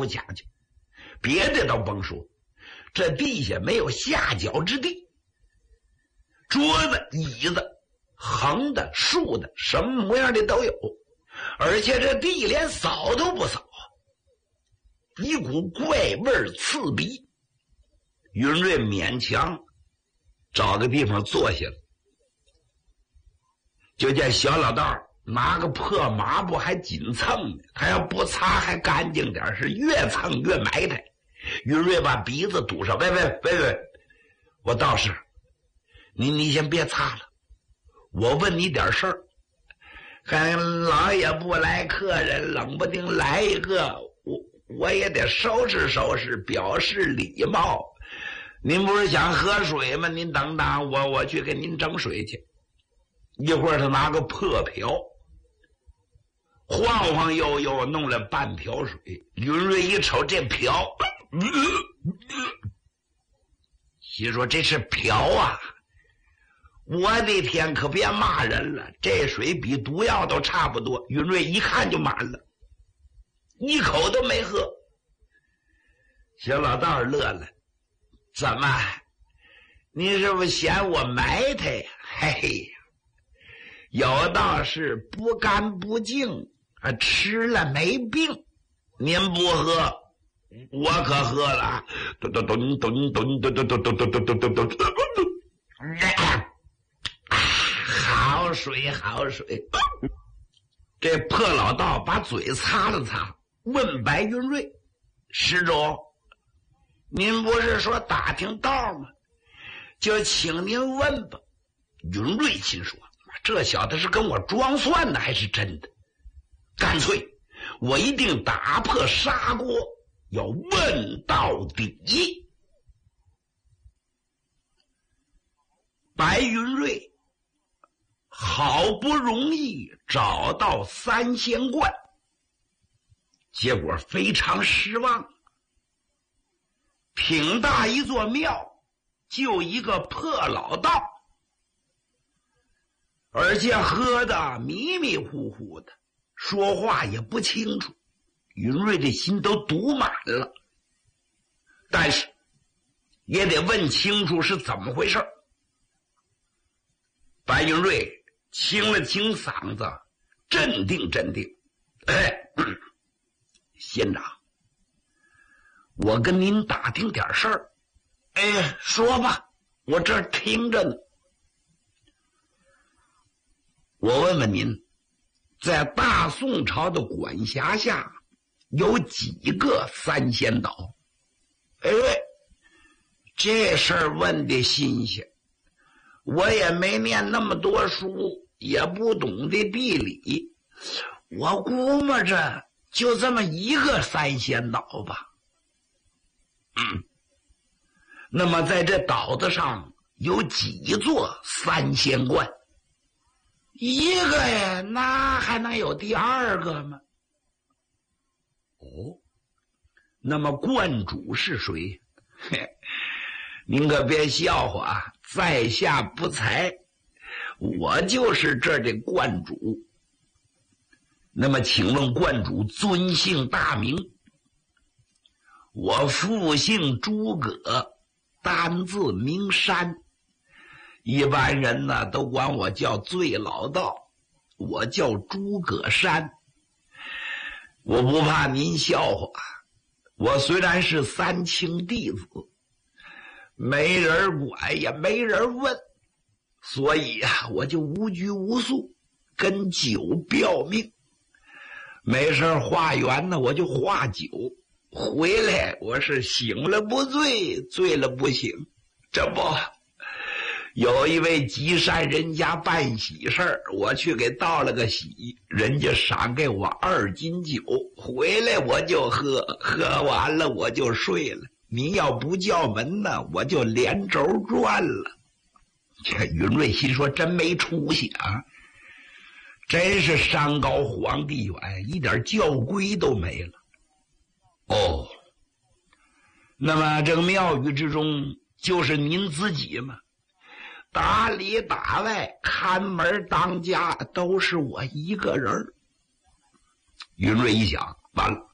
不讲究，别的倒甭说，这地下没有下脚之地，桌子椅子横的竖的什么模样的都有，而且这地连扫都不扫，一股怪味刺鼻。云瑞勉强找个地方坐下了，就见小老道拿个破抹布还紧蹭呢，他要不擦还干净点，是越蹭越埋汰。云瑞把鼻子堵上，喂，我道士，你先别擦了，我问你点事儿。看老爷不来客人，冷不丁来一个，我也得收拾收拾，表示礼貌。您不是想喝水吗？您等等，我去给您整水去。一会儿他拿个破瓢晃晃悠悠弄了半瓢水，云瑞一瞅这瓢，心说这是瓢啊，我的天，可别骂人了，这水比毒药都差不多。云瑞一看就满了，一口都没喝。小老道乐了，怎么，你是不是嫌我埋汰呀？嘿，有道是不干不净，吃了没病。您不喝，我可喝了。好水好水。这破老道把嘴擦了擦，问白云瑞：施主，您不是说打听道吗？就请您问吧。云瑞心说，这小子是跟我装蒜的还是真的？干脆我一定打破砂锅，要问到底。白云瑞好不容易找到三仙观，结果非常失望。挺大一座庙，就一个破老道，而且喝得迷迷糊糊的，说话也不清楚。云瑞的心都堵满了，但是也得问清楚是怎么回事。白云瑞清了清嗓子，镇定镇定。仙长，我跟您打听点事儿。说吧，我这儿听着呢。我问问您，在大宋朝的管辖下有几个三仙岛？这事儿问的新鲜，我也没念那么多书，也不懂得地理，我估摸着就这么一个三仙岛吧。那么在这岛子上有几座三仙观？一个呀，那还能有第二个吗？那么观主是谁？您可别笑话，在下不才，我就是这儿的观主。那么请问观主尊姓大名？我父姓诸葛，单字名山，一般人呢都管我叫醉老道，我叫诸葛山。我不怕您笑话，我虽然是三清弟子，没人管也没人问，所以我就无拘无束，跟酒吊命。没事化缘呢，我就化酒，回来我是醒了不醉，醉了不醒。这不有一位吉善人家办喜事儿，我去给道了个喜，人家赏给我2斤酒，回来我就喝，喝完了我就睡了。您要不叫门呢，我就连轴转了。这云瑞心说，真没出息啊，真是山高皇帝远，一点教规都没了。那么这个庙宇之中就是您自己吗？打里打外看门当家都是我一个人。云瑞一想，完了，